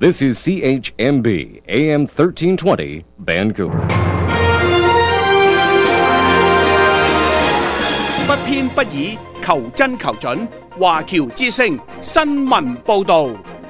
This is CHMB AM 1320 Vancouver。 不偏不倚，求真求準。華僑之聲新聞報導。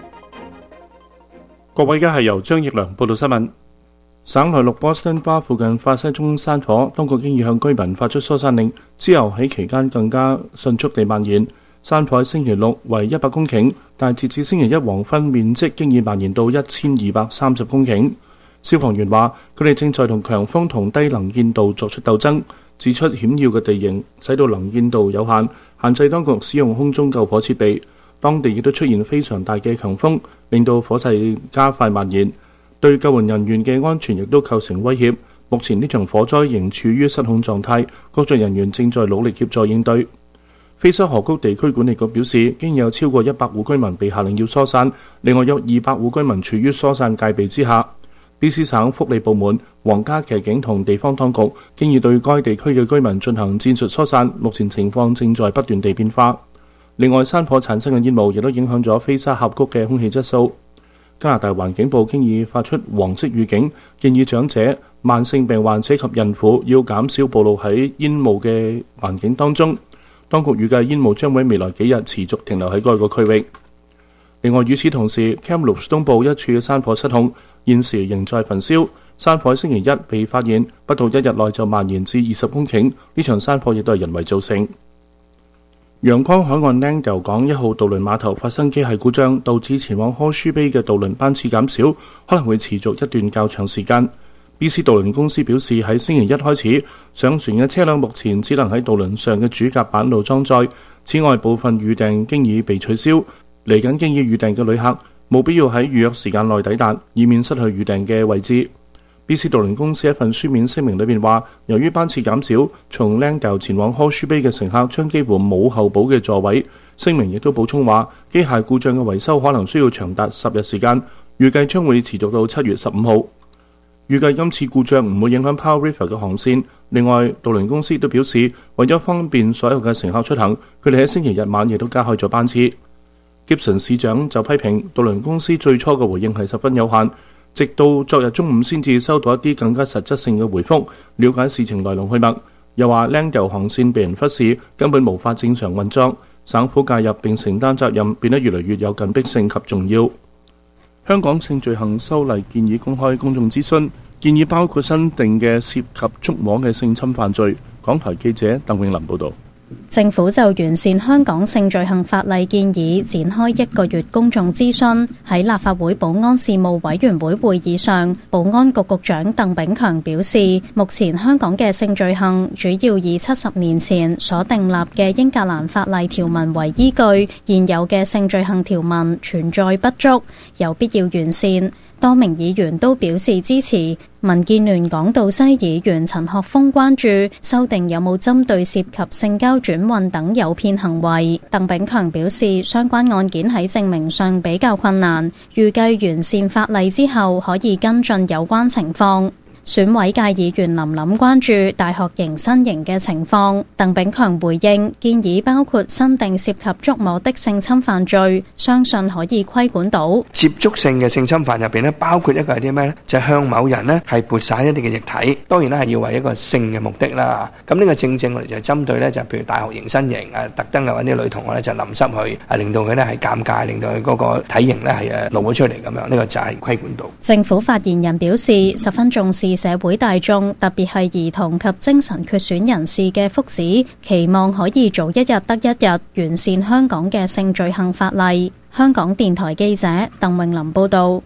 各位，而家係由張奕良報道新聞。省內陸 Boston Bar 附近發生宗山火，當局經已向居民發出疏散令，之後喺期間更加迅速地蔓延。山火喺星期六為100公頃，但截至星期一黃昏，面積經已蔓延到1230公頃。消防員話，佢哋正在同強風同低能見度作出鬥爭，指出險要嘅地形使到能見度有限，限制當局使用空中救火設備。當地亦都出現非常大嘅強風，令到火勢加快蔓延，對救援人員嘅安全亦都構成威脅。目前呢場火災仍處於失控狀態，工作人員正在努力協助應對。菲沙河谷地區管理局表示，經有超過100戶居民被下令要疏散，另外有200戶居民處於疏散戒備之下。BC 省福利部門、皇家騎警同地方當局經已對該地區嘅居民進行戰術疏散，目前情況正在不斷地變化。另外，山火產生嘅煙霧亦都影響咗菲沙峽谷嘅空氣質素。加拿大環境部經已發出黃色預警，建議長者、慢性病患者及孕婦要減少暴露喺煙霧嘅環境當中。當局預計煙霧將會未來幾日持續停留喺該個區域。另外，與此同時 Kamloops 東部一處嘅山火失控，現時仍在焚燒。山火星期一被發現，不到1日內就蔓延至20公頃。呢場山火亦都係人為造成。陽光海岸 Langdale 港1號渡輪碼頭發生機械故障，導致前往 Horseshoe Bay 嘅渡輪班次減少，可能會持續一段較長時間。BC 渡輪公司表示，喺星期一開始，上船嘅車輛目前只能喺渡輪上嘅主甲板路裝載。此外，部分預訂經已被取消，嚟緊經已預訂嘅旅客務必要喺預約時間內抵達，以免失去預訂嘅位置。BC 渡輪公司一份書面聲明裏面話，由於班次減少，從 Langdale 前往 Horseshoe Bay 嘅乘客將幾乎冇候補嘅座位。聲明亦都補充話，機械故障嘅維修可能需要長達10日時間，預計將會持續到7月15號。預計今次故障唔會影響 Powell River 嘅航線。另外，渡輪公司都表示，為咗方便所有嘅乘客出行，佢哋喺星期日晚亦都加開咗班次。Gibson 市長就批評渡輪公司最初嘅回應係十分有限，直到昨日中午先至收到一啲更加實質性嘅回覆，了解事情來龍去脈。又話 Langdale 航線被人忽視，根本無法正常運作，省府介入並承擔責任變得越嚟越有緊迫性及重要。香港性罪行修例建議公開公眾諮詢，建議包括新定嘅涉及觸摸嘅性侵犯罪。港台記者鄧永林報導。 政府就完善香港性罪行法例建議展開1個月公眾諮詢。喺立法會保安事務委員會會議上，保安局局長鄧炳強表示，目前香港嘅性罪行主要以70年前所訂立嘅英格蘭法例條文為依據，現有嘅性罪行條文存在不足，有必要完善。多名議員都表示支持。民建聯港島西議員陳學鋒關注修訂有冇針對涉及性交轉運等誘騙行為。鄧炳強表示，相關案件喺證明上比較困難，預計完善法例之後可以跟進有關情況。選委界議員林琳關注大學迎新營嘅情況，鄧炳強回應建議包括新定涉及觸摸的性侵犯罪，相信可以規管到。 接觸性嘅性侵犯入邊咧，包括一個係啲咩咧？就係向某人咧係撥灑一啲嘅液體，當然咧係要為一個性嘅目的啦。咁呢個正正我哋就係針對咧，就譬如大學迎新營特登揾啲女同學咧就淋濕佢，令到佢咧係尷尬，令到佢嗰個體型咧係露咗出嚟咁樣，呢個就係規管到。 政府發言人表示，十分重視社會大眾，特別係兒童及精神缺損人士嘅福祉，期望可以早一日得一日完善香港嘅性罪行法例。香港電台記者鄧詠琳報道。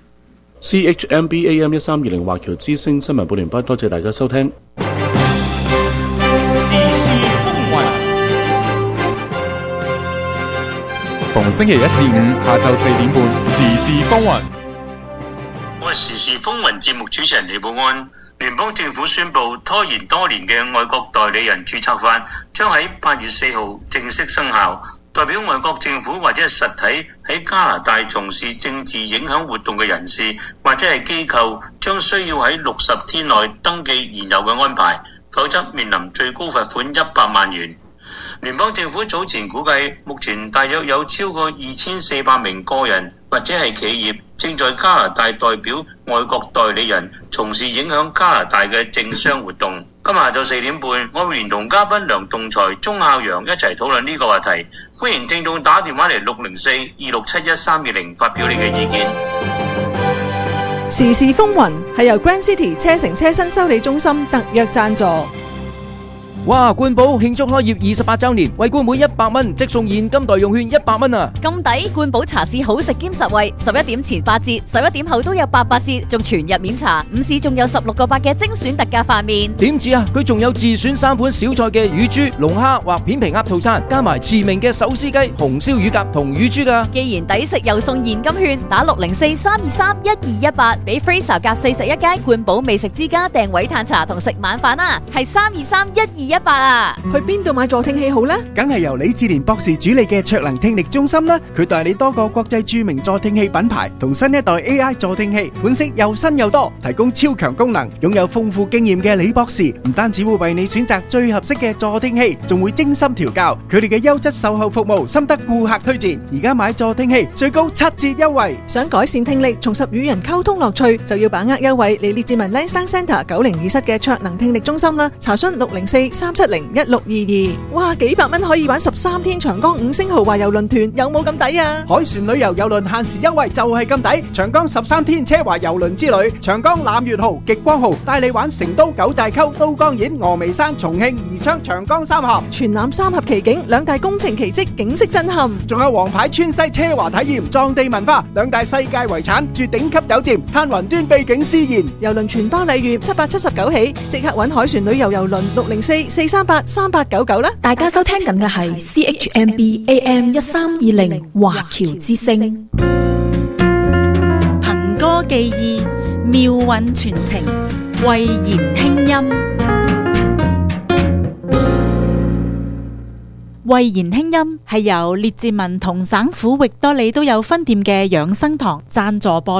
CHMB AM 1320華僑之聲新聞報完畢，多謝大家收聽。 時事風雲，逢星期一至五下晝4點半，時事風雲。 我係時事風雲節目主持人李寶安。聯邦政府宣布拖延多年嘅外國代理人註冊法將喺8月4號正式生效，代表外國政府或者係實體喺加拿大從事政治影響活動嘅人士或者係機構將需要喺60天內登記現有嘅安排，否則面臨最高罰款100萬元。聯邦政府早前估計，目前大約有超過2400名個人或者係企業正在加拿大代表外國代理人從事影響加拿大嘅政商活動。今日下晝4點半，我會連同嘉賓梁棟才、鐘孝陽一齊討論呢個話題。歡迎聽眾打電話嚟604-267-1320發表你嘅意見。 時事風雲係由 Grand City 車城車新修理中心特約贊助。 哇！冠寶慶祝開業28週年，為冠每100蚊即送現金代用券100蚊啊！ 咁抵！冠寶茶市好食兼實惠，11點前8折，11點後都有88折，仲全日免茶。午市仲有16個8嘅精選特價飯麵。 點止啊！佢仲有自選3款小菜嘅乳豬、龍蝦或片皮鴨套餐，加埋馳名嘅手撕雞、紅燒乳鴿同乳豬㗎。 既然抵食又送現金券，打604-323-1218，俾 Fraser 隔41街冠寶美食之家訂位嘆茶同食晚飯啊！係323-1218啊！ 去邊度買助聽器好呢？ 梗係由李志蓮博士主理嘅卓能聽力中心啦。佢代理多個國際著名助聽器品牌同新一代 AI 助聽器，款式又新又多，提供超強功能。擁有豐富經驗嘅李博士唔單止會為你選擇最合適嘅助聽器，仲會精心調教。佢哋嘅優質售後服務深得顧客推薦。而家買助聽器最高7折優惠。 想改善聽力，重拾與人溝通樂趣，就要把握優惠嚟列治文 Lansdowne Centre 902室嘅卓能聽力中心啦。查詢604-370-1622。哇！幾百蚊可以玩13天長江5星豪華郵輪團，有冇咁抵啊？ 海船旅遊郵輪限時優惠就係咁抵，長江13天奢華郵輪之旅，長江攬月號、極光號帶你玩成都九寨溝、都江堰、峨眉山、重慶、宜昌、長江三峽， 全攬三峽奇景，兩大工程奇蹟，景色震撼。 仲有皇牌川西奢華體驗、藏地文化，兩大世界遺產，住頂級酒店，嘆雲端秘景思言。 郵輪全包禮遇779起，即刻搵海船旅遊郵輪604-438-3899啦！ 大家收聽緊嘅係 CHMB AM 1320華僑之聲， 憑歌寄意，妙韻傳情，慧言輕音。慧言輕音係由列治文同省府域多利都有分店嘅養生堂贊助播